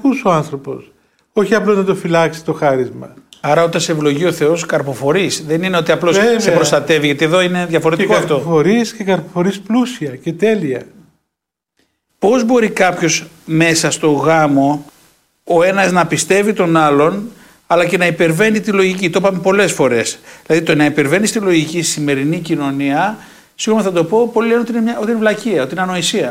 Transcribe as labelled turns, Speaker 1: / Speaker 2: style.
Speaker 1: καρπούς ο άνθρωπος. Όχι απλώς να το φυλάξει το χάρισμα.
Speaker 2: Άρα όταν σε ευλογεί ο Θεός καρποφορείς. Δεν είναι ότι απλώς σε προστατεύει, γιατί εδώ είναι διαφορετικό αυτό.
Speaker 1: Καρποφορείς και καρποφορείς πλούσια και τέλεια.
Speaker 2: Πώς μπορεί κάποιος μέσα στο γάμο ο ένας να πιστεύει τον άλλον, αλλά και να υπερβαίνει τη λογική? Το είπαμε πολλές φορές. Δηλαδή το να υπερβαίνει τη λογική στη σημερινή κοινωνία, σίγουρα θα το πω, πολλοί λένε ότι είναι βλακεία, ότι είναι ανοησία.